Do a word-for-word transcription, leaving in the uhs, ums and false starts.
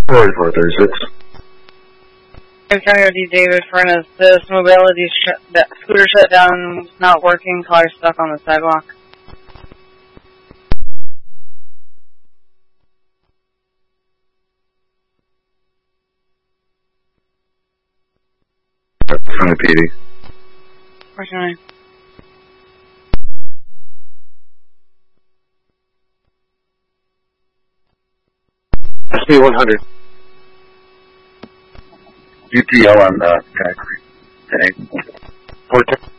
forty-four thirty-six. County O D David Furnace, this mobility sh that scooter shut down, not working, car stuck on the sidewalk. County P D. Fortunately. S B one hundred. U T L on uh, Connect. Four ten.